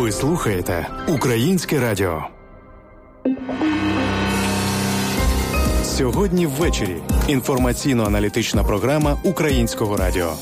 Ви слухаєте Українське радіо. Сьогодні ввечері. Інформаційно-аналітична програма Українського радіо.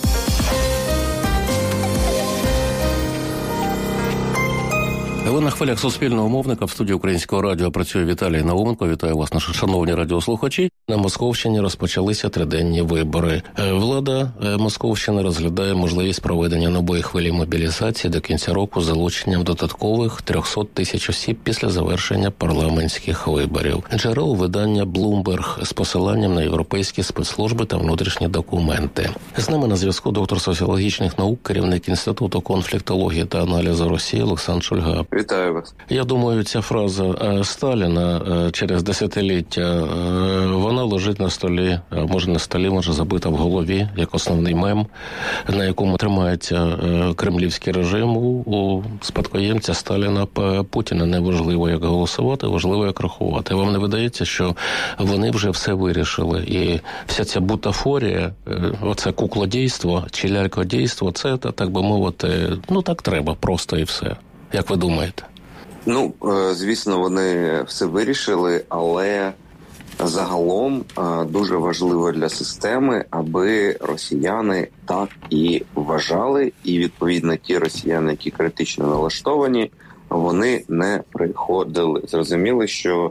Ви на хвилях суспільного мовника. В студії Українського радіо працює Віталій Науменко. Вітаю вас, наші шановні радіослухачі. На Московщині розпочалися триденні вибори. Влада Московщини розглядає можливість проведення нової хвилі мобілізації до кінця року з залученням додаткових 300 тисяч осіб після завершення парламентських виборів. Джерело видання Bloomberg з посиланням на європейські спецслужби та внутрішні документи. З нами на зв'язку доктор соціологічних наук, керівник Інституту конфліктології та аналізу Росії Олександр Шульга. Вітаю вас. Я думаю, ця фраза Сталіна через десятиліття, вона лежить на столі, може на столі, може забита в голові, як основний мем, на якому тримається кремлівський режим. У спадкоємця Сталіна Путіна не важливо, як голосувати, важливо, як рахувати. Вам не видається, що вони вже все вирішили? І вся ця бутафорія, оце куклодійство чи лялькодійство, це, так би мовити, так треба, просто і все. Як ви думаєте? Звісно, вони все вирішили, але загалом дуже важливо для системи, аби росіяни так і вважали, і відповідно ті росіяни, які критично налаштовані, вони не приходили. Зрозуміли, що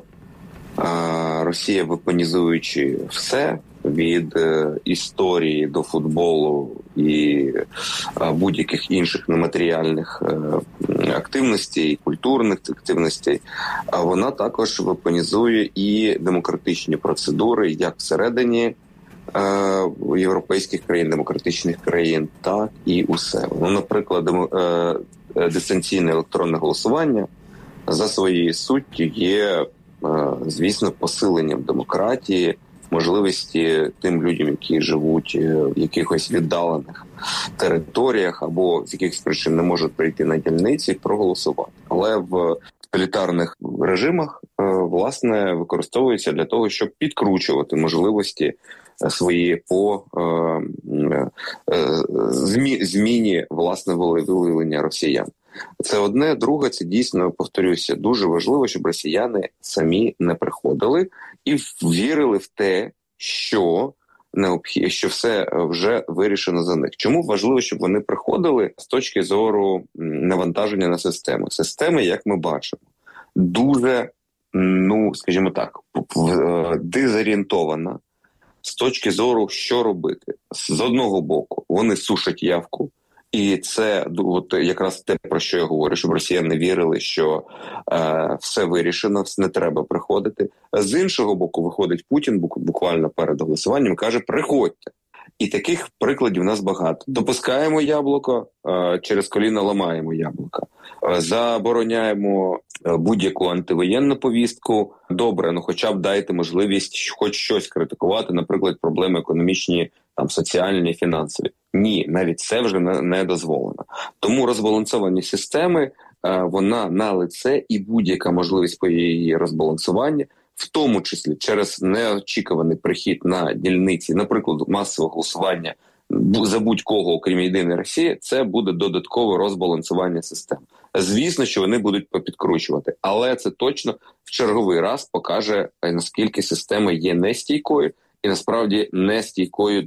Росія, вепонізуючи все, від історії до футболу і будь-яких інших нематеріальних активностей, культурних активностей, вона також вепонізує і демократичні процедури, як всередині європейських країн, демократичних країн, так і усе. Наприклад, дистанційне електронне голосування за своєю суттю є, звісно, посиленням демократії, можливості тим людям, які живуть в якихось віддалених територіях або з якихось причин не можуть прийти на дільниці, проголосувати. Але в тоталітарних режимах, власне, використовується для того, щоб підкручувати можливості свої по зміні, власне, волевиявлення росіян. Це одне. Друге, це дійсно, повторюся, дуже важливо, щоб росіяни самі не приходили і вірили в те, що все вже вирішено за них. Чому важливо, щоб вони приходили з точки зору навантаження на систему? Система, як ми бачимо, дуже, скажімо так, дезорієнтована з точки зору, що робити. З одного боку, вони сушать явку, і це якраз те, про що я говорю, щоб росіяни вірили, що все вирішено, не треба приходити. З іншого боку, виходить Путін буквально перед голосуванням і каже: приходьте. І таких прикладів у нас багато. Допускаємо яблуко, через коліно ламаємо яблука. Забороняємо будь-яку антивоєнну повістку. Добре, хоча б дайте можливість хоч щось критикувати, наприклад, проблеми економічні, соціальні, фінансові. Ні, навіть це вже не дозволено. Тому розбалансованість системи, вона на лице, і будь-яка можливість по її розбалансуванню, в тому числі через неочікуваний прихід на дільниці, наприклад, масового голосування за будь-кого, окрім Єдиної Росії, це буде додаткове розбалансування системи. Звісно, що вони будуть попідкручувати, але це точно в черговий раз покаже, наскільки система є нестійкою і насправді нестійкою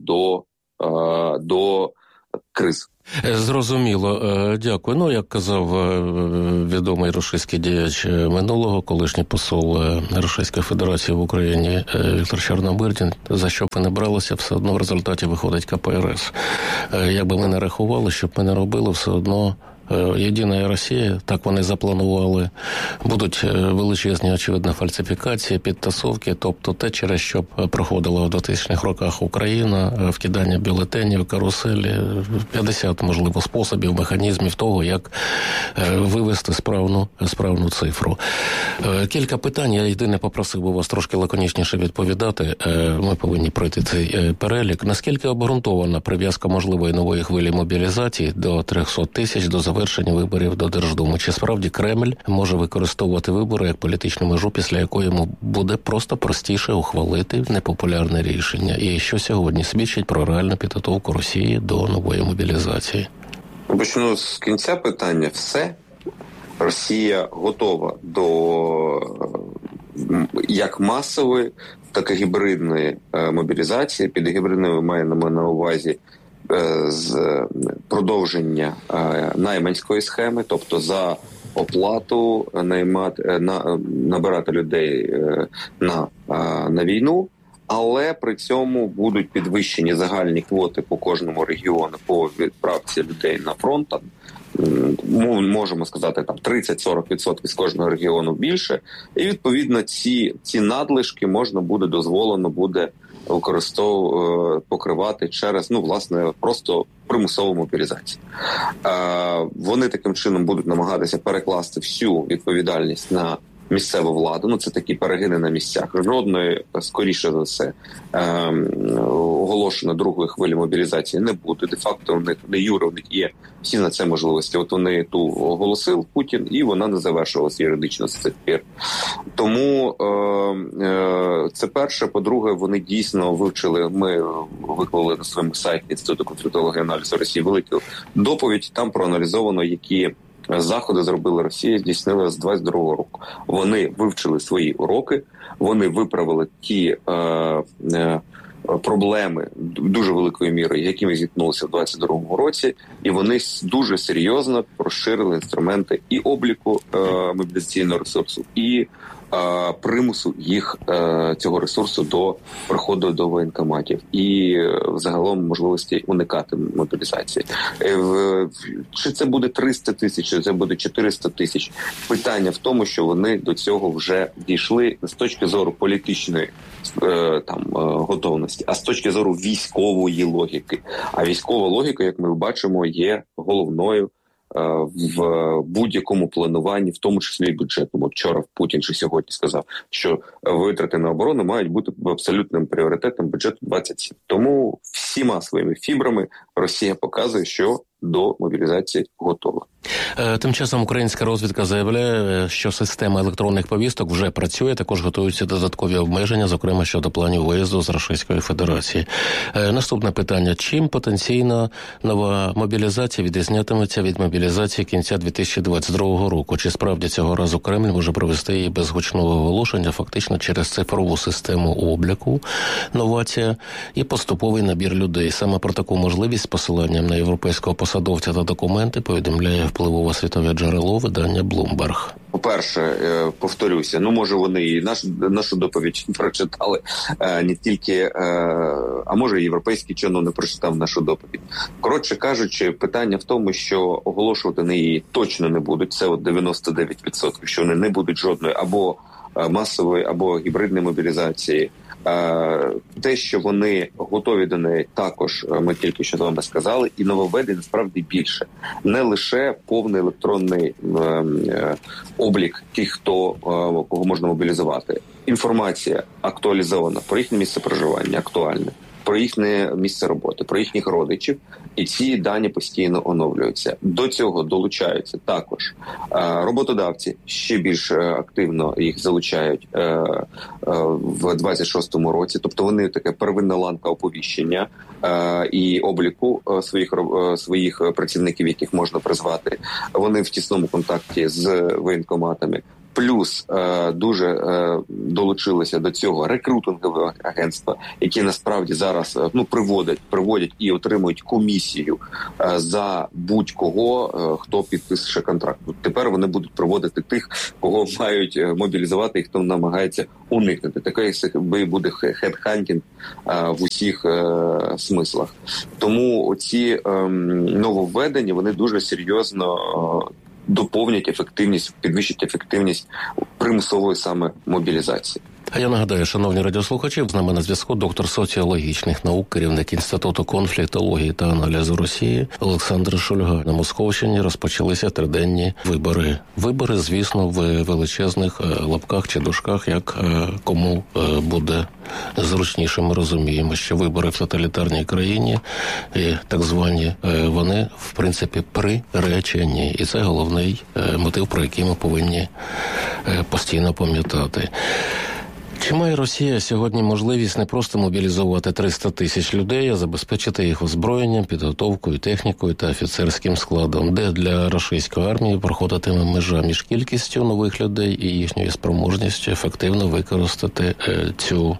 до криз. Зрозуміло. Дякую. Як казав відомий російський діяч минулого, колишній посол Російської Федерації в Україні Віктор Чорномирдін, за що б ви не бралися, все одно в результаті виходить КПРС. Якби ми не рахували, щоб ми не робили, все одно Єдина Росія, так вони запланували, будуть величезні, очевидно, фальсифікації, підтасовки, тобто те, через що проходила в 2000-х роках Україна, вкидання бюлетенів, каруселі, 50, можливо, способів, механізмів того, як вивести справну цифру. Кілька питань, я єдине попросив би вас трошки лаконічніше відповідати, ми повинні пройти цей перелік. Наскільки обґрунтована прив'язка можливої нової хвилі мобілізації до 300 тисяч до завершення виборів до Держдуми? Чи справді Кремль може використовувати вибори як політичну межу, після якої йому буде просто простіше ухвалити непопулярне рішення? І що сьогодні свідчить про реальну підготовку Росії до нової мобілізації? Почну з кінця питання. Все. Росія готова до як масової, так і гібридної мобілізації. Під гібридною маємо на увазі з продовження найманської схеми, тобто за оплату набирати людей на війну, але при цьому будуть підвищені загальні квоти по кожному регіону по відправці людей на фронт. Ми можемо сказати, там 30-40% з кожного регіону більше, і відповідно ці надлишки дозволено буде покривати через, власне, просто примусову мобілізацію. Вони таким чином будуть намагатися перекласти всю відповідальність на місцеву владу. Це такі перегини на місцях. Жодної, скоріше за все, оголошено другої хвилі мобілізації не буде. Де-факто у них є всі на це можливості. От вони ту оголосив Путін, і вона не завершилася юридично з цих пір. Тому це перше. По-друге, вони дійсно вивчили, ми виклали на своєму сайті Інституту конфліктології і аналізу Росії велику доповідь, там проаналізовано, які заходи зробила Росія, здійснила з 22-го року. Вони вивчили свої уроки, вони виправили ті проблеми дуже великою мірою, якими зіткнулися в 22-му році, і вони дуже серйозно розширили інструменти і обліку мобілізаційного ресурсу, і примусу їх цього ресурсу до приходу до воєнкоматів і загалом можливості уникати мобілізації. Чи це буде 300 тисяч, чи це буде 400 тисяч? Питання в тому, що вони до цього вже дійшли з точки зору політичної готовності, а з точки зору військової логіки. А військова логіка, як ми бачимо, є головною в будь-якому плануванні, в тому числі і бюджетному. Вчора Путін чи сьогодні сказав, що витрати на оборону мають бути абсолютним пріоритетом бюджету 27. Тому всіма своїми фібрами Росія показує, що до мобілізації готова. Тим часом українська розвідка заявляє, що система електронних повісток вже працює, також готуються додаткові обмеження, зокрема щодо планів виїзду з Російської Федерації. Наступне питання. Чим потенційно нова мобілізація відрізнятиметься від мобілізації кінця 2022 року? Чи справді цього разу Кремль може провести її без гучного оголошення, фактично через цифрову систему обліку, новація і поступовий набір людей? Саме про таку можливість з посиланням на європейського посадовця та документи повідомляє впливове світове джерело видання Bloomberg. По-перше, повторюся, може вони і нашу доповідь прочитали, не тільки, а може і європейський чиновник прочитав нашу доповідь. Коротше кажучи, питання в тому, що оголошувати вони її точно не будуть, це 99%, що вони не будуть жодної або масової, або гібридної мобілізації. Те, що вони готові до неї, також ми тільки що з вами сказали, і нововведень насправді більше. Не лише повний електронний облік тих, кого можна мобілізувати. Інформація актуалізована про їхнє місце проживання, актуальне, про їхнє місце роботи, про їхніх родичів, і ці дані постійно оновлюються. До цього долучаються також роботодавці, ще більш активно їх залучають в 26-му році. Тобто вони така первинна ланка оповіщення і обліку своїх працівників, яких можна призвати. Вони в тісному контакті з воєнкоматами. Плюс дуже долучилися до цього рекрутингові агентства, які насправді зараз приводять і отримують комісію за будь-кого, хто підпише контракт. Тепер вони будуть проводити тих, кого мають мобілізувати і хто намагається уникнути. Такий буде хедхантінг в усіх смислах. Тому оці нововведення, вони дуже серйозно доповнять ефективність, підвищать ефективність примусової саме мобілізації. А я нагадаю, шановні радіослухачі, з нами на зв'язку доктор соціологічних наук, керівник Інституту конфліктології та аналізу Росії Олександр Шульга. На Московщині розпочалися триденні вибори. Вибори, звісно, в величезних лапках чи дужках, як кому буде зручніше. Ми розуміємо, що вибори в тоталітарній країні, і так звані, вони, в принципі, приречені. І це головний мотив, про який ми повинні постійно пам'ятати. Чи має Росія сьогодні можливість не просто мобілізувати 300 тисяч людей, а забезпечити їх озброєнням, підготовкою, технікою та офіцерським складом, де для російської армії проходитиме межа між кількістю нових людей і їхньою спроможністю ефективно використати цю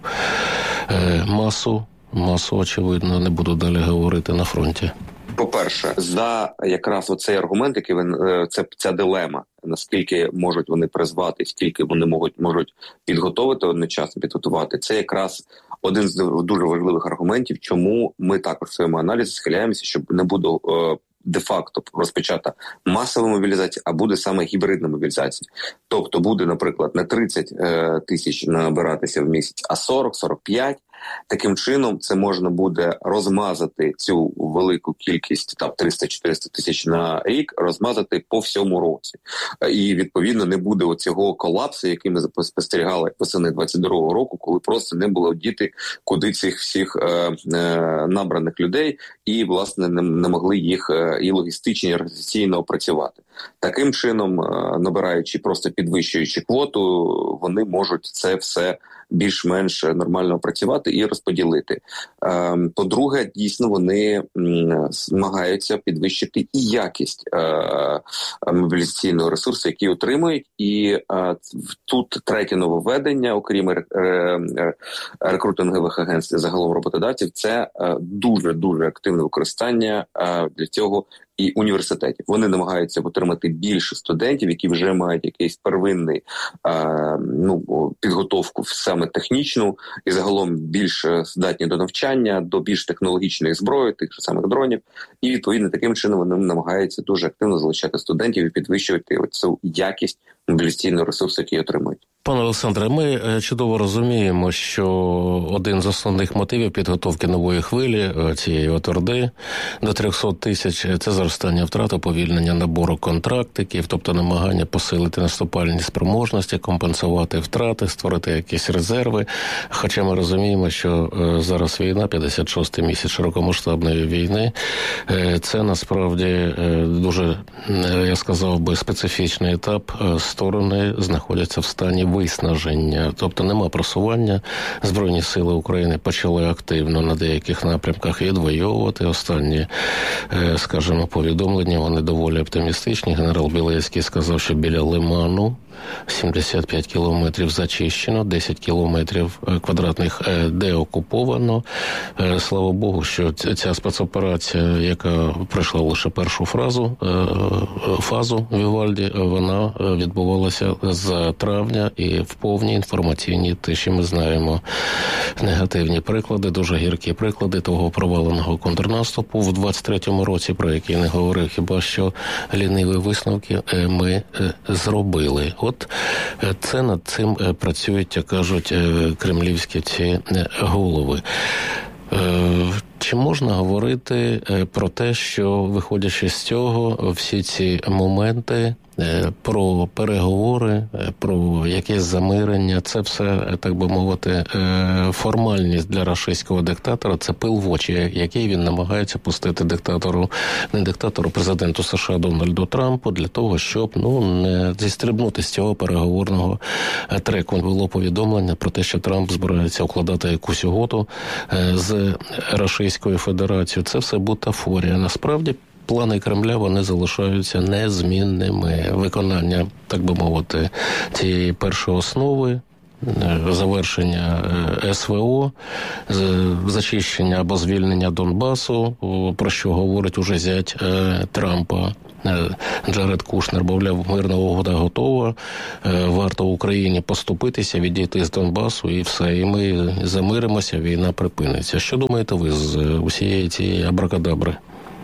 масу, очевидно, не буду далі говорити, на фронті? По-перше, за якраз оцей аргумент, який ця дилема, наскільки можуть вони призвати, скільки вони можуть підготовити одночасно, підготувати, це якраз один з дуже важливих аргументів, чому ми також в своєму аналізі схиляємося, щоб не буде де-факто розпочата масова мобілізація, а буде саме гібридна мобілізація. Тобто буде, наприклад, не 30 тисяч набиратися в місяць, а 40-45. Таким чином, це можна буде розмазати цю велику кількість, там 300-400 тисяч на рік, розмазати по всьому році. І, відповідно, не буде оцього колапсу, який ми спостерігали восени 22-го року, коли просто не було діти, куди цих всіх набраних людей, і, власне, не могли їх і логістично, і організаційно опрацювати. Таким чином, набираючи, просто підвищуючи квоту, вони можуть це все більш-менш нормально опрацювати і розподілити. По-друге, дійсно, вони намагаються підвищити і якість мобілізаційного ресурсу, який отримують. І тут третє нововведення, окрім рекрутингових агентств і загалом роботодавців, це дуже-дуже активне використання для цього і університетів. Вони намагаються отримати більше студентів, які вже мають якийсь первинний підготовку саме технічну і загалом більш здатні до навчання, до більш технологічної зброї, тих же самих дронів. І, відповідно, таким чином вони намагаються дуже активно залучати студентів і підвищувати цю якість мобілізаційного ресурсу, який отримують. Пане Олександре, ми чудово розуміємо, що один з основних мотивів підготовки нової хвилі цієї Орди до 300 тисяч – це зростання втрат, уповільнення набору контрактиків, тобто намагання посилити наступальні спроможності, компенсувати втрати, створити якісь резерви. Хоча ми розуміємо, що зараз війна, 56-й місяць широкомасштабної війни, це насправді дуже, я сказав би, специфічний етап. Сторони знаходяться в стані виснаження, тобто нема просування. Збройні сили України почали активно на деяких напрямках відвоювати. Останні, скажімо, повідомлення, вони доволі оптимістичні. Генерал Білецький сказав, що біля Лиману 75 кілометрів зачищено, 10 кілометрів квадратних деокуповано. Слава Богу, що ця спецоперація, яка пройшла лише першу фазу в Івальді, вона відбувалася з травня і в повній інформаційній тиші. Ми знаємо негативні приклади, дуже гіркі приклади того проваленого контрнаступу в 23-му році, про який не говорив, хіба що ліниві висновки ми зробили. От це над цим працюють, як кажуть, кремлівські ці голови. Чи можна говорити про те, що, виходячи з цього, всі ці моменти про переговори, про якесь замирення, це все, так би мовити, формальність для рашистського диктатора, це пил в очі, який він намагається пустити президенту США Дональду Трампу для того, щоб не зістрибнути з цього переговорного треку. Було повідомлення про те, що Трамп збирається укладати якусь угоду з Російською Федерацією. Це все бутафорія. Насправді, плани Кремля, вони залишаються незмінними. Виконання, так би мовити, цієї першої основи, завершення СВО, зачищення або звільнення Донбасу, про що говорить уже зять Трампа, Джаред Кушнер, мовляв, мирна угода готова, варто Україні поступитися, відійти з Донбасу і все, і ми замиримося, війна припиниться. Що думаєте ви з усієї цієї абракадабри?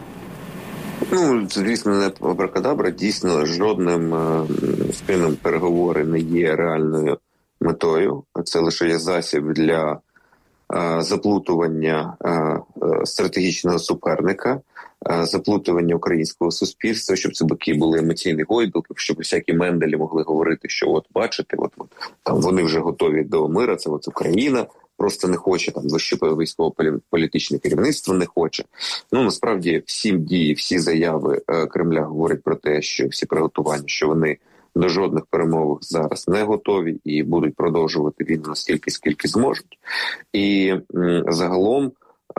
Звісно, не абракадабра. Дійсно, жодним спільним переговори не є реальною метою. Це лише є засіб для заплутування стратегічного суперника, заплутування українського суспільства, щоб це боки були емоційні гойдалки, щоб всякі Менделі могли говорити, що от бачите, там вони вже готові до мира, це Україна просто не хоче, там вище військово-політичне керівництво не хоче. Насправді всі дії, всі заяви Кремля говорять про те, що всі приготування, що вони до жодних перемовин зараз не готові і будуть продовжувати війну настільки, скільки зможуть. І загалом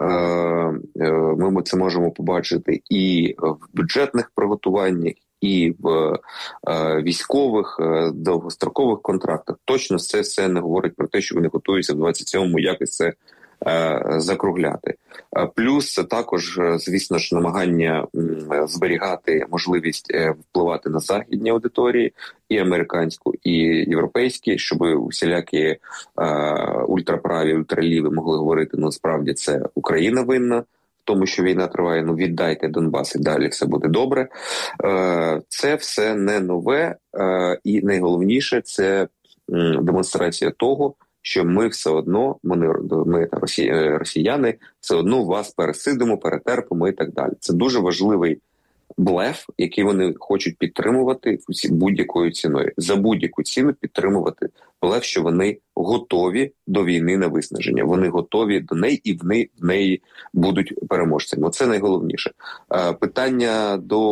ми це можемо побачити і в бюджетних приготуваннях, і в військових довгострокових контрактах. Точно це все не говорить про те, що вони готуються в 27-му якось це закругляти. Плюс це також, звісно ж, намагання зберігати можливість впливати на західні аудиторії, і американську, і європейські, щоб усілякі ультраправі, ультраліві могли говорити, насправді це Україна винна, тому що війна триває, віддайте Донбас і далі все буде добре. Це все не нове, і найголовніше – це демонстрація того, що ми все одно, ми росіяни, все одно вас пересидимо, перетерпимо і так далі. Це дуже важливий блеф, який вони хочуть підтримувати будь-якою ціною. За будь-яку ціну підтримувати блеф, що вони готові до війни на виснаження. Вони готові до неї і в неї будуть переможцями. Оце найголовніше. Питання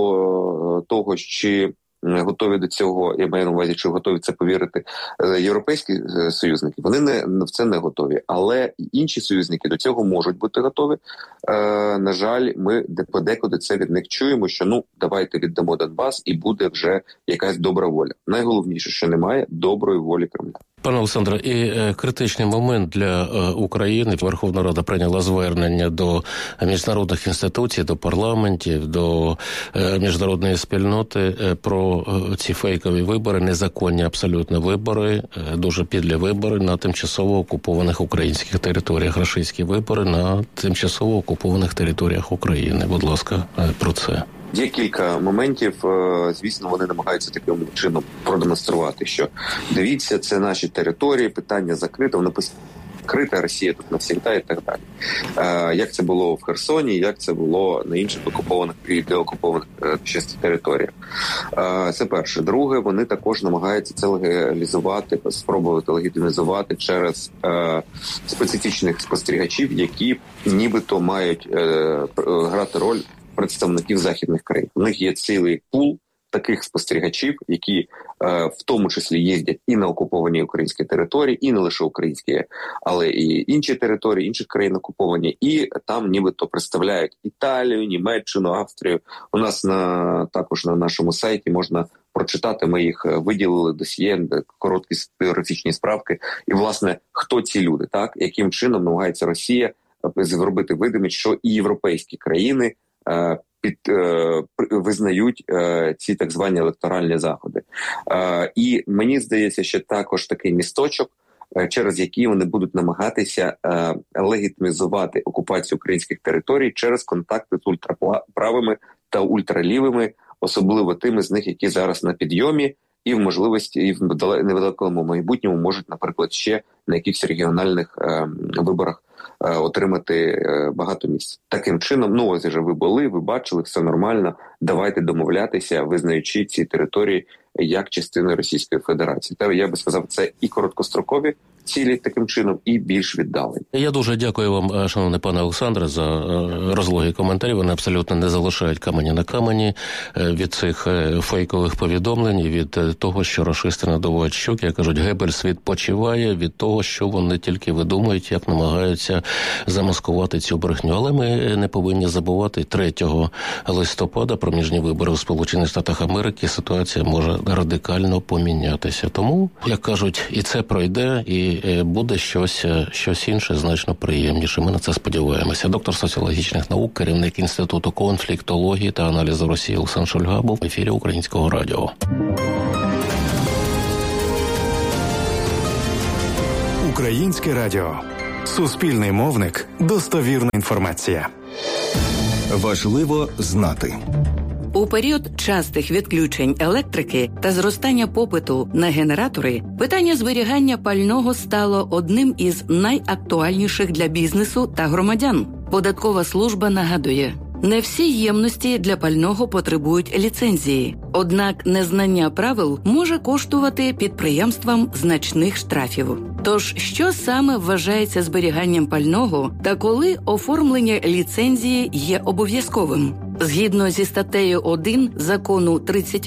до того, чи готові до цього, я маю на увазі, чи готові це повірити європейські союзники, вони в це не готові. Але інші союзники до цього можуть бути готові. На жаль, ми подекуди це від них чуємо, що давайте віддамо Донбас і буде вже якась добра воля. Найголовніше, що немає доброї волі Кремля. Пане Олександре, і критичний момент для України. Верховна Рада прийняла звернення до міжнародних інституцій, до парламентів, до міжнародної спільноти про ці фейкові вибори, незаконні абсолютно вибори, дуже підлі вибори на тимчасово окупованих українських територіях, рашистські вибори на тимчасово окупованих територіях України. Будь ласка, про це. Є кілька моментів, звісно, вони намагаються таким чином продемонструвати, що дивіться, це наші території, питання закрите, воно закрита, Росія тут навсегда і так далі. Як це було в Херсоні, як це було на інших окупованих і деокупованих територіях. Це перше. Друге, вони також намагаються це легалізувати, спробувати легітимізувати через специфічних спостерігачів, які нібито мають грати роль представників західних країн. У них є цілий пул таких спостерігачів, які в тому числі їздять і на окуповані українські території, і не лише українські, але і інші території, інших країн окуповані, і там нібито представляють Італію, Німеччину, Австрію. У нас також на нашому сайті можна прочитати, ми їх виділили досьє, короткі біографічні справки, і, власне, хто ці люди, так? Яким чином намагається Росія зробити видимість, що і європейські країни визнають ці так звані електоральні заходи. І мені здається, що також такий місточок, через який вони будуть намагатися легітимізувати окупацію українських територій через контакти з ультраправими та ультралівими, особливо тими з них, які зараз на підйомі, і в можливості, і в невеликому майбутньому можуть, наприклад, ще на якихось регіональних виборах отримати багато місць. Таким чином, ось вже ви були, ви бачили, все нормально, давайте домовлятися, визнаючи ці території як частини Російської Федерації. Та я би сказав, це і короткострокові цілі таким чином, і більш віддалені. Я дуже дякую вам, шановний пане Олександре, за розлогі коментарі. Вони абсолютно не залишають камені на камені від цих фейкових повідомлень, від того, що рашисти надувають щоки, як кажуть, Геббельс відпочиває від того, що вони тільки видумують, як намагаються замаскувати цю брехню. Але ми не повинні забувати 3 листопада проміжні вибори у Сполучених Штатах Америки. Ситуація може радикально помінятися. Тому, як кажуть, і це пройде, і буде щось інше, значно приємніше. Ми на це сподіваємося. Доктор соціологічних наук, керівник Інституту конфліктології та аналізу Росії Олександр Шульга був в ефірі Українського радіо. Українське радіо. Суспільний мовник. Достовірна інформація. Важливо знати. У період частих відключень електрики та зростання попиту на генератори питання зберігання пального стало одним із найактуальніших для бізнесу та громадян. Податкова служба нагадує, не всі ємності для пального потребують ліцензії. Однак незнання правил може коштувати підприємствам значних штрафів. Тож, що саме вважається зберіганням пального та коли оформлення ліцензії є обов'язковим? Згідно зі статтею 1 закону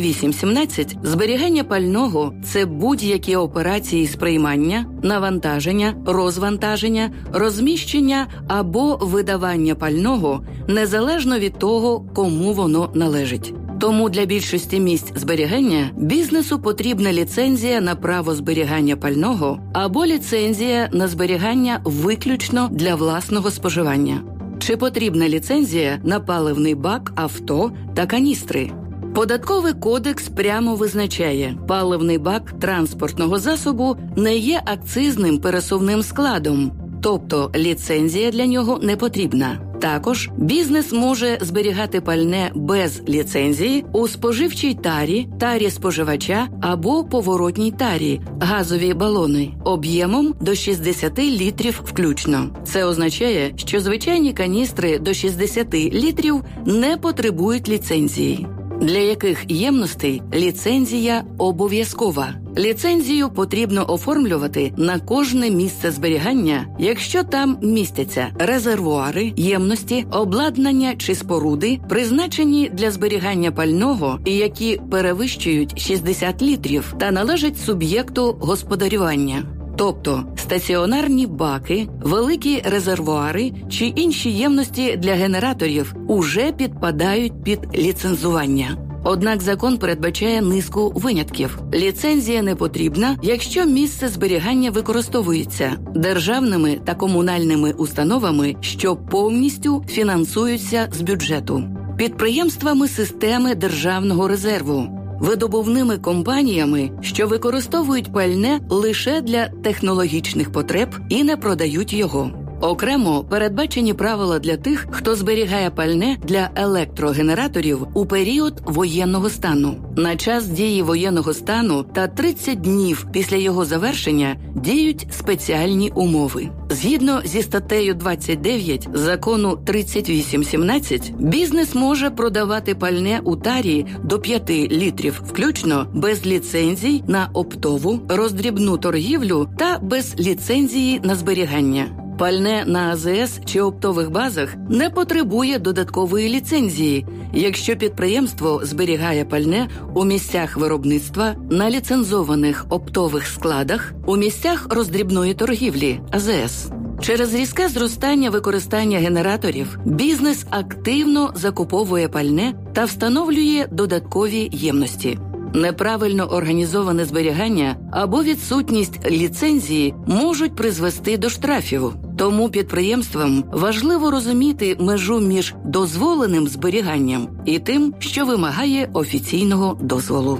3817, зберігання пального – це будь-які операції з приймання, навантаження, розвантаження, розміщення або видавання пального, незалежно від того, кому воно належить. Тому для більшості місць зберігання бізнесу потрібна ліцензія на право зберігання пального або ліцензія на зберігання виключно для власного споживання. Чи потрібна ліцензія на паливний бак, авто та каністри? Податковий кодекс прямо визначає, паливний бак транспортного засобу не є акцизним пересувним складом, тобто ліцензія для нього не потрібна. Також бізнес може зберігати пальне без ліцензії у споживчій тарі, тарі споживача або поворотній тарі, газові балони, об'ємом до 60 літрів включно. Це означає, що звичайні каністри до 60 літрів не потребують ліцензії. Для яких ємностей ліцензія обов'язкова? Ліцензію потрібно оформлювати на кожне місце зберігання, якщо там містяться резервуари, ємності, обладнання чи споруди, призначені для зберігання пального і які перевищують 60 літрів та належать суб'єкту господарювання. Тобто стаціонарні баки, великі резервуари чи інші ємності для генераторів уже підпадають під ліцензування. Однак закон передбачає низку винятків. Ліцензія не потрібна, якщо місце зберігання використовується державними та комунальними установами, що повністю фінансуються з бюджету, підприємствами системи державного резерву, видобувними компаніями, що використовують пальне лише для технологічних потреб і не продають його. Окремо передбачені правила для тих, хто зберігає пальне для електрогенераторів у період воєнного стану. На час дії воєнного стану та 30 днів після його завершення діють спеціальні умови. Згідно зі статтею 29 закону 3817, бізнес може продавати пальне у тарі до 5 літрів включно без ліцензій на оптову, роздрібну торгівлю та без ліцензії на зберігання. Пальне на АЗС чи оптових базах не потребує додаткової ліцензії, якщо підприємство зберігає пальне у місцях виробництва, на ліцензованих оптових складах, у місцях роздрібної торгівлі АЗС. Через різке зростання використання генераторів бізнес активно закуповує пальне та встановлює додаткові ємності. Неправильно організоване зберігання або відсутність ліцензії можуть призвести до штрафів. Тому підприємствам важливо розуміти межу між дозволеним зберіганням і тим, що вимагає офіційного дозволу.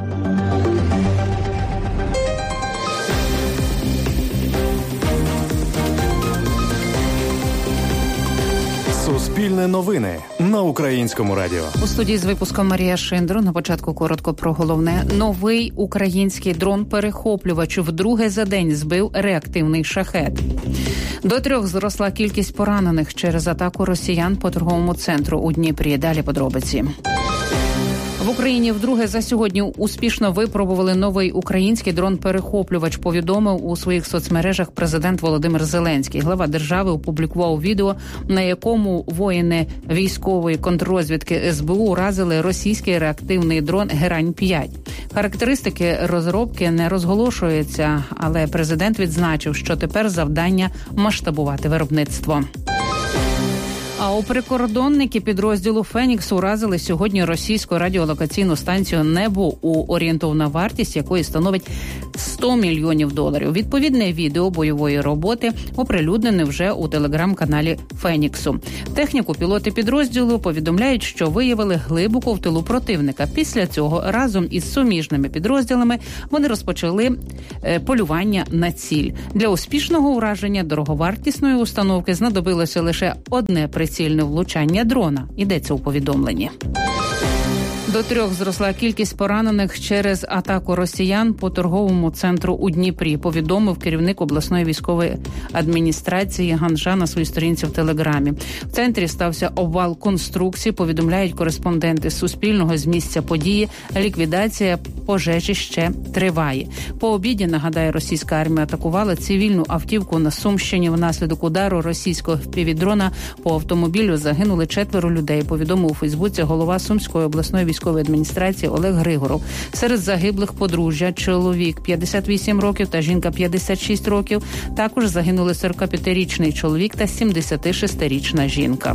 Суспільне новини на Українському радіо. У студії з випуском Марія Шиндро. На початку коротко про головне. Новий український дрон-перехоплювач вдруге за день збив реактивний шахет. До 3 зросла кількість поранених через атаку росіян по торговому центру у Дніпрі. Далі подробиці. В Україні вдруге за сьогодні успішно випробували новий український дрон-перехоплювач, повідомив у своїх соцмережах президент Володимир Зеленський. Глава держави опублікував відео, на якому воїни військової контррозвідки СБУ уразили російський реактивний дрон «Герань-5». Характеристики розробки не розголошуються, але президент відзначив, що тепер завдання масштабувати виробництво. А у прикордонники підрозділу «Фенікс» уразили сьогодні російську радіолокаційну станцію «Небо», у орієнтовна вартість якої становить $100 мільйонів. Відповідне відео бойової роботи оприлюднене вже у телеграм-каналі «Феніксу». Техніку пілоти підрозділу повідомляють, що виявили глибоко в тилу противника. Після цього разом із суміжними підрозділами вони розпочали полювання на ціль. Для успішного ураження дороговартісної установки знадобилося лише одне прицільне влучання дрона. Йдеться у повідомленні. До 3 зросла кількість поранених через атаку росіян по торговому центру у Дніпрі, повідомив керівник обласної військової адміністрації Ганжа на своїй сторінці в Телеграмі. В центрі стався обвал конструкції, повідомляють кореспонденти Суспільного з місця події. Ліквідація пожежі ще триває. По обіді, нагадаю, російська армія атакувала цивільну автівку на Сумщині. Внаслідок удару російського FPV-дрона по автомобілю загинули 4 людей, повідомив у Фейсбуці голова Сумської обласної військової адміністрації Олег Григоров. Серед загиблих подружжя, чоловік 58 років та жінка 56 років. Також загинули 45-річний чоловік та 76-річна жінка.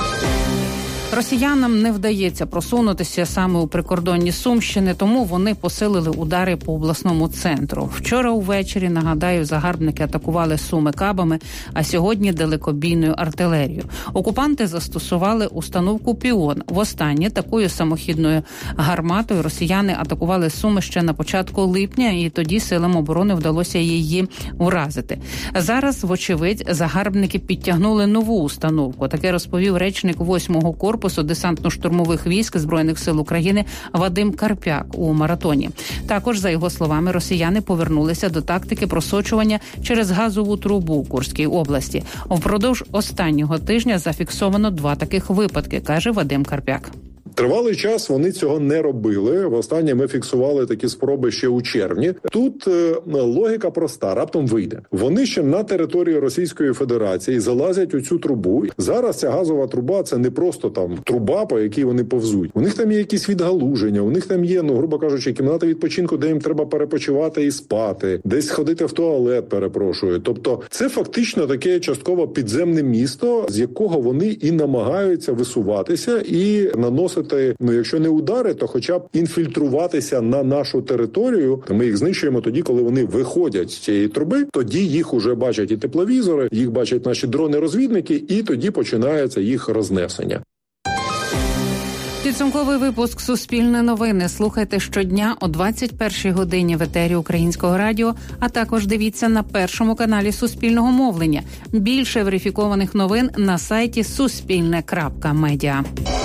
Росіянам не вдається просунутися саме у прикордонні Сумщини, тому вони посилили удари по обласному центру. Вчора увечері, нагадаю, загарбники атакували Суми кабами, а сьогодні далекобійною артилерією. Окупанти застосували установку «Піон». Востаннє такою самохідною гарматою росіяни атакували Суми ще на початку липня, і тоді силам оборони вдалося її уразити. Зараз, вочевидь, загарбники підтягнули нову установку. Таке розповів речник 8-го корпусу десантно-штурмових військ Збройних сил України Вадим Карпяк у маратоні. Також, за його словами, росіяни повернулися до тактики просочування через газову трубу у Курській області. Впродовж останнього тижня зафіксовано 2 таких випадки, каже Вадим Карпяк. Тривалий час вони цього не робили. Востаннє ми фіксували такі спроби ще у червні. Тут логіка проста, раптом вийде. Вони ще на території Російської Федерації залазять у цю трубу. Зараз ця газова труба – це не просто там труба, по якій вони повзуть. У них там є якісь відгалуження, у них там є, грубо кажучи, кімната відпочинку, де їм треба перепочивати і спати, десь ходити в туалет, перепрошую. Тобто це фактично таке частково підземне місто, з якого вони і намагаються висуватися і наносити, якщо не удари, то хоча б інфільтруватися на нашу територію. Ми їх знищуємо тоді, коли вони виходять з цієї труби, тоді їх уже бачать і тепловізори, їх бачать наші дрони-розвідники, і тоді починається їх рознесення. Підсумковий випуск «Суспільне новини» слухайте щодня о 21-й годині в етері Українського радіо, а також дивіться на першому каналі Суспільного мовлення. Більше верифікованих новин на сайті suspilne.media.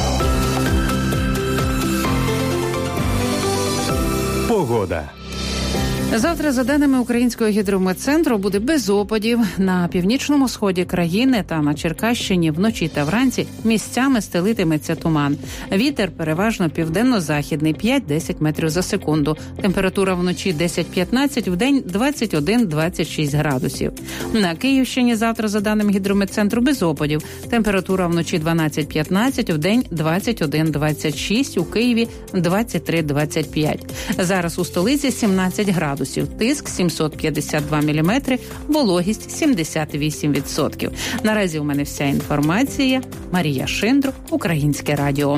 Погода. Завтра, за даними Українського гідрометцентру, буде без опадів. На північному сході країни та на Черкащині вночі та вранці місцями стелитиметься туман. Вітер переважно південно-західний 5-10 метрів за секунду. Температура вночі 10-15, вдень 21-26 градусів. На Київщині завтра, за даними гідрометцентру, без опадів. Температура вночі 12-15, вдень 21-26, у Києві 23-25. Зараз у столиці 17 градусів. Тиск 752 міліметри, вологість 78%. Наразі у мене вся інформація. Марія Шиндро, Українське радіо.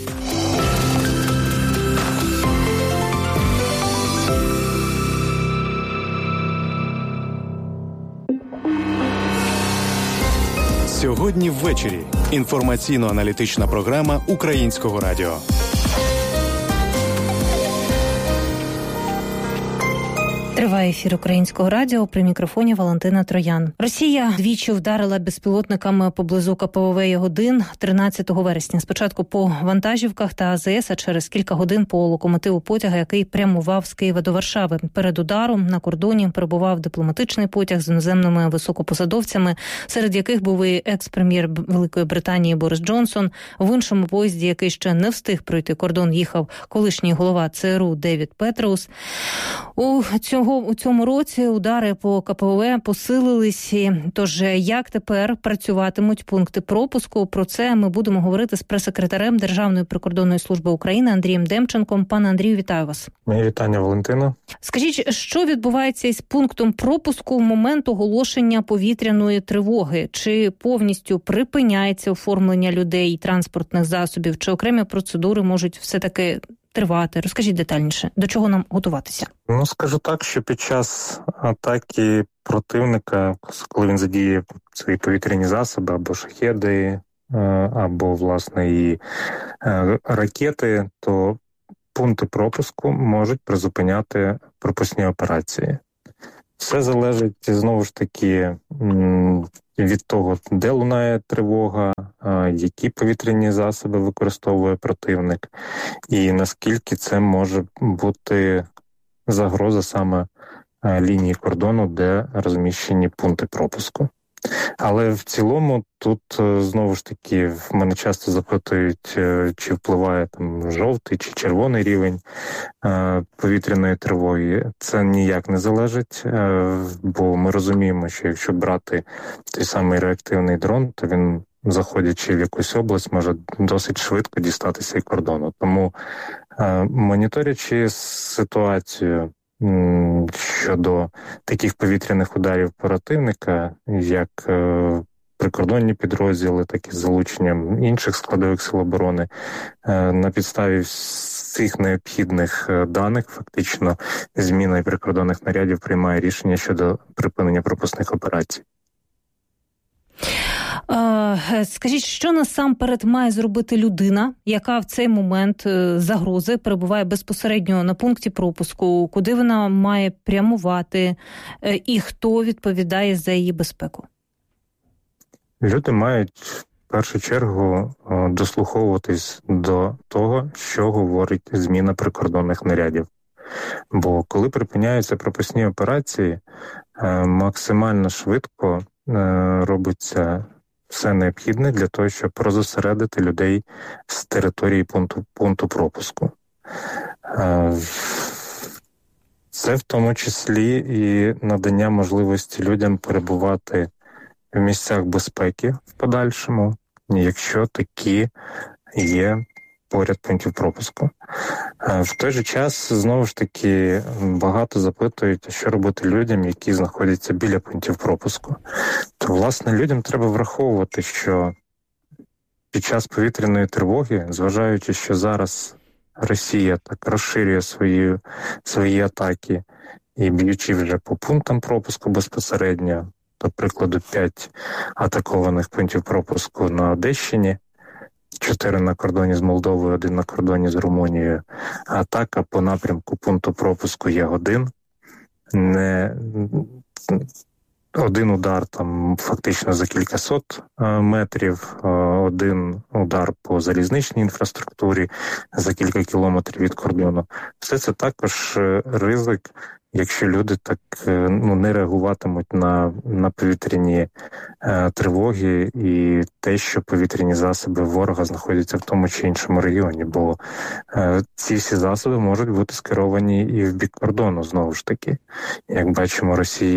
Сьогодні ввечері. Інформаційно-аналітична програма Українського радіо. Триває ефір Українського радіо, при мікрофоні Валентина Троян. Росія двічі вдарила безпілотниками поблизу КПВВ «Ягодин» 13 вересня. Спочатку по вантажівках та АЗС, а через кілька годин по локомотиву потяга, який прямував з Києва до Варшави. Перед ударом на кордоні перебував дипломатичний потяг з іноземними високопосадовцями, серед яких був і екс-прем'єр Великої Британії Борис Джонсон. В іншому поїзді, який ще не встиг пройти кордон, їхав колишній голова ЦРУ Девід Петраус. У цьому році удари по КПВВ посилились. Тож, як тепер працюватимуть пункти пропуску? Про це ми будемо говорити з прес-секретарем Державної прикордонної служби України Андрієм Демченком. Пане Андрію, вітаю вас. Мої вітання, Валентина. Скажіть, що відбувається із пунктом пропуску в момент оголошення повітряної тривоги? Чи повністю припиняється оформлення людей і транспортних засобів? Чи окремі процедури можуть все-таки тривати? Розкажіть детальніше, до чого нам готуватися? Скажу так, що під час атаки противника, коли він задіє свої повітряні засоби, або шахеди, або, власне, і ракети, то пункти пропуску можуть призупиняти пропускні операції. Все залежить, знову ж таки, від того, де лунає тривога, які повітряні засоби використовує противник, і наскільки це може бути загроза саме лінії кордону, де розміщені пункти пропуску. Але в цілому тут, знову ж таки, в мене часто запитують, чи впливає там жовтий чи червоний рівень повітряної тривоги. Це ніяк не залежить, бо ми розуміємо, що якщо брати той самий реактивний дрон, то він, заходячи в якусь область, може досить швидко дістатися і кордону. Тому, моніторячи ситуацію щодо таких повітряних ударів противника, як прикордонні підрозділи, так і з залученням інших складових сил оборони, на підставі всіх необхідних даних, фактично, зміна і прикордонних нарядів приймає рішення щодо припинення пропускних операцій. Скажіть, що насамперед має зробити людина, яка в цей момент загрози перебуває безпосередньо на пункті пропуску, куди вона має прямувати і хто відповідає за її безпеку? Люди мають в першу чергу дослуховуватись до того, що говорить зміна прикордонних нарядів. Бо коли припиняються пропускні операції, максимально швидко робиться все необхідне для того, щоб розосередити людей з території пункту пропуску. Це в тому числі і надання можливості людям перебувати в місцях безпеки в подальшому, якщо такі є поряд пунктів пропуску. В той же час, знову ж таки, багато запитують, що робити людям, які знаходяться біля пунктів пропуску. То, власне, людям треба враховувати, що під час повітряної тривоги, зважаючи, що зараз Росія так розширює свої атаки і б'ючи вже по пунктам пропуску безпосередньо, до прикладу, 5 атакованих пунктів пропуску на Одещині, 4 на кордоні з Молдовою, 1 на кордоні з Румунією. Атака по напрямку пункту пропуску Ягодин. Один удар там фактично за кількасот метрів, один удар по залізничній інфраструктурі за кілька кілометрів від кордону. Все це також ризик, якщо люди так не реагуватимуть на повітряні тривоги і те, що повітряні засоби ворога знаходяться в тому чи іншому регіоні, бо ці всі засоби можуть бути скеровані і в бік кордону, знову ж таки. Як бачимо,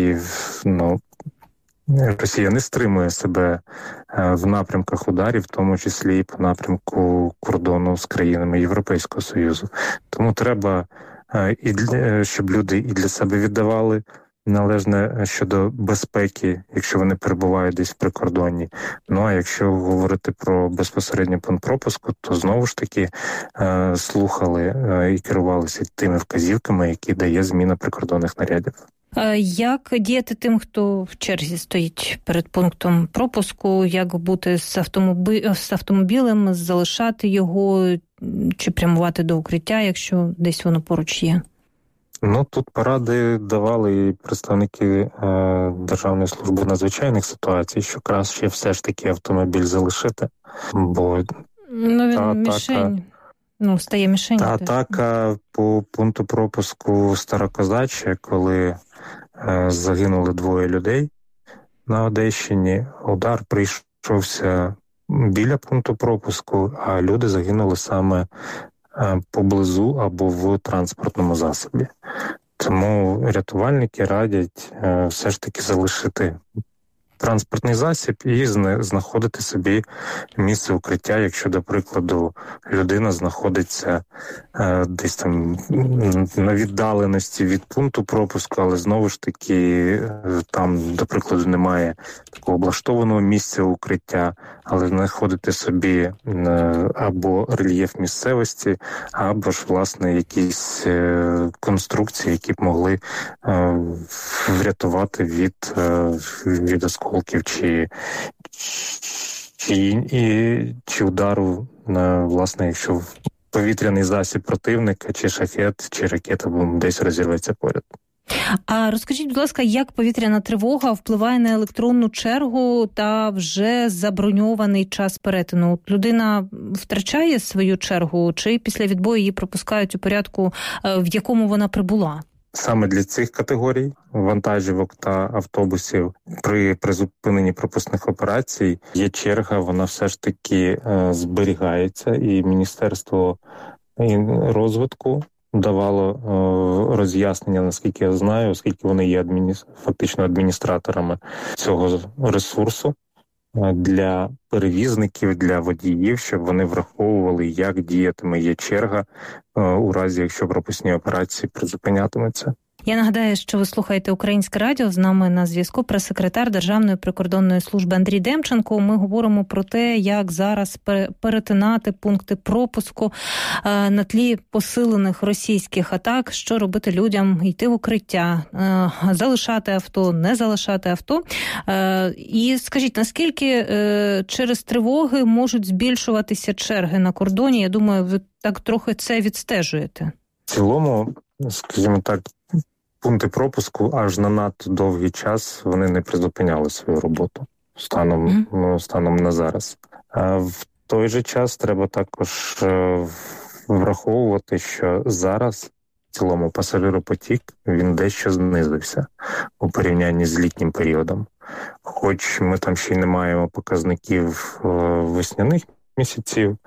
Росія не стримує себе в напрямках ударів, в тому числі і по напрямку кордону з країнами Європейського Союзу. Тому треба, щоб люди і для себе віддавали належне щодо безпеки, якщо вони перебувають десь в прикордонні. Ну, а якщо говорити про безпосередньо пункт пропуску, то знову ж таки слухали і керувалися тими вказівками, які дає зміна прикордонних нарядів. Як діяти тим, хто в черзі стоїть перед пунктом пропуску? Як бути з автомобілем, залишати його чи прямувати до укриття, якщо десь воно поруч є? Тут поради давали і представники Державної служби надзвичайних ситуацій, що краще все ж таки автомобіль залишити, бо стає мішень. Та атака по пункту пропуску Старокозаччя, коли загинули 2 людей на Одещині, удар прийшовся біля пункту пропуску, а люди загинули саме поблизу або в транспортному засобі. Тому рятувальники радять все ж таки залишити транспортний засіб і знаходити собі місце укриття, якщо, до прикладу, людина знаходиться десь там на віддаленості від пункту пропуску, але знову ж таки там, до прикладу, немає такого облаштованого місця укриття, але знаходити собі або рельєф місцевості, або ж, власне, якісь конструкції, які б могли врятувати від осколків чи удару, власне, якщо повітряний засіб противника, чи шахет, чи ракета десь розірветься поряд. А розкажіть, будь ласка, як повітряна тривога впливає на електронну чергу та вже заброньований час перетину? Людина втрачає свою чергу чи після відбою її пропускають у порядку, в якому вона прибула? Саме для цих категорій вантажівок та автобусів при призупиненні пропускних операцій є черга, вона все ж таки зберігається, і Міністерство розвитку давало роз'яснення, наскільки я знаю, оскільки вони є фактично адміністраторами цього ресурсу для перевізників, для водіїв, щоб вони враховували, як діятиме є черга у разі, якщо пропускні операції призупинятимуться. Я нагадаю, що ви слухаєте Українське радіо. З нами на зв'язку прес-секретар Державної прикордонної служби Андрій Демченко. Ми говоримо про те, як зараз перетинати пункти пропуску на тлі посилених російських атак, що робити людям, йти в укриття, залишати авто, не залишати авто. І скажіть, наскільки через тривоги можуть збільшуватися черги на кордоні? Я думаю, ви так трохи це відстежуєте. В цілому, скажімо так, пункти пропуску аж на надто довгий час вони не призупиняли свою роботу станом на зараз. А в той же час треба також враховувати, що зараз в цілому пасажиропотік він дещо знизився у порівнянні з літнім періодом. Хоч ми там ще й не маємо показників весняних місяців,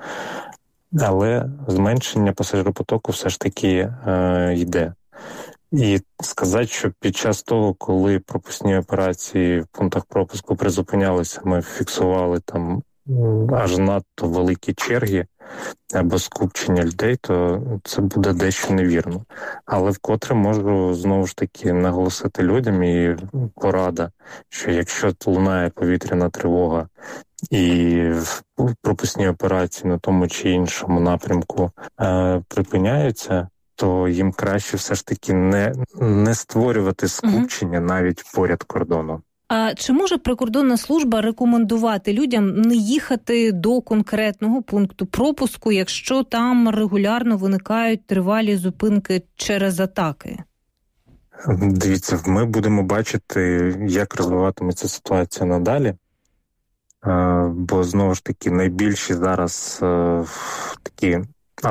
але зменшення пасажиропотоку все ж таки йде. І сказати, що під час того, коли пропускні операції в пунктах пропуску призупинялися, ми фіксували там аж надто великі черги або скупчення людей, то це буде дещо невірно. Але вкотре можу знову ж таки наголосити людям і порада, що якщо лунає повітряна тривога і пропускні операції на тому чи іншому напрямку припиняються, то їм краще все ж таки не створювати скупчення навіть поряд кордону. А чи може прикордонна служба рекомендувати людям не їхати до конкретного пункту пропуску, якщо там регулярно виникають тривалі зупинки через атаки? Дивіться, ми будемо бачити, як розвиватиметься ситуація надалі, бо, знову ж таки, найбільші зараз такі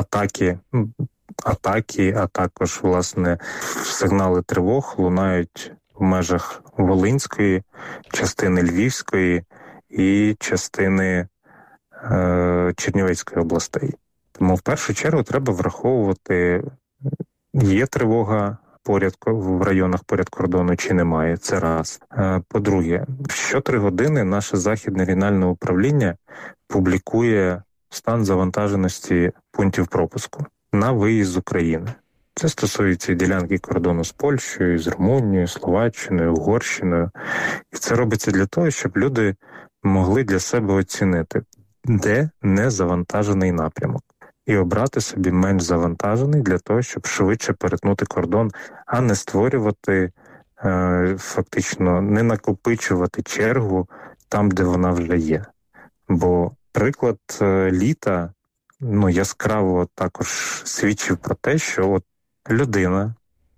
атаки, а також, власне, сигнали тривог лунають в межах Волинської, частини Львівської і частини Чернівецької областей. Тому в першу чергу треба враховувати, є тривога в районах поряд кордону чи немає, це раз. По-друге, що 3 години наше Західне регіональне управління публікує стан завантаженості пунктів пропуску на виїзд з України. Це стосується і ділянки кордону з Польщею, з Румунією, Словаччиною, Угорщиною. І це робиться для того, щоб люди могли для себе оцінити, де не завантажений напрямок. І обрати собі менш завантажений для того, щоб швидше перетнути кордон, а не створювати, фактично, не накопичувати чергу там, де вона вже є. Бо приклад літа, яскраво також свідчив про те, що от людина,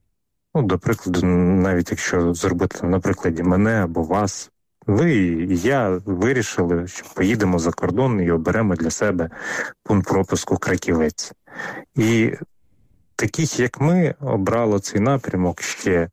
до прикладу, навіть якщо зробити на прикладі мене або вас, ви і я вирішили, що поїдемо за кордон і оберемо для себе пункт пропуску Краківець. І таких, як ми, обрало цей напрямок ще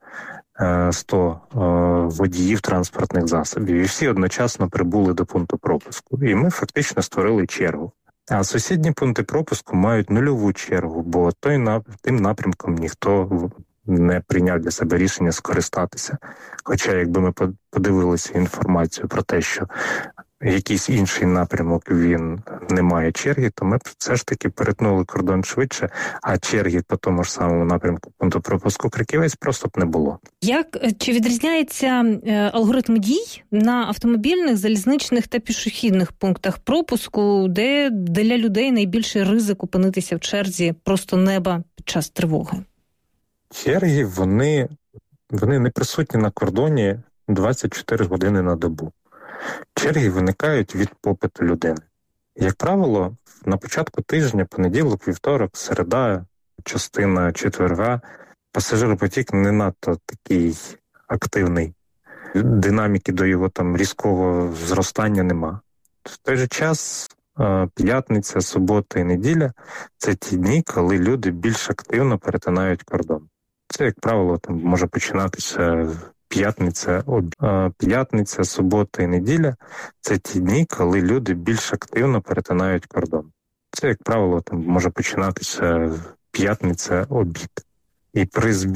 100 водіїв транспортних засобів. І всі одночасно прибули до пункту пропуску. І ми фактично створили чергу. А сусідні пункти пропуску мають нульову чергу, бо тим напрямком ніхто не прийняв для себе рішення скористатися. Хоча, якби ми подивилися інформацію про те, що якийсь інший напрямок він не має черги, то ми б все ж таки перетнули кордон швидше, а черги по тому ж самому напрямку пункту пропуску Краківець просто б не було. Чи відрізняється алгоритм дій на автомобільних, залізничних та пішохідних пунктах пропуску, де для людей найбільший ризик опинитися в черзі просто неба під час тривоги? Черги, вони не присутні на кордоні 24 години на добу. Черги виникають від попиту людини. Як правило, на початку тижня, понеділок, вівторок, середа, частина четверга, пасажиропотік не надто такий активний. Динаміки до його там різкого зростання нема. В той же час п'ятниця, субота і неділя – це ті дні, коли люди більш активно перетинають кордон. Це, як правило, там може починатися п'ятниця, субота і неділя – це ті дні, коли люди більш активно перетинають кордон. Це, як правило, там може починатися п'ятниця, обід. І при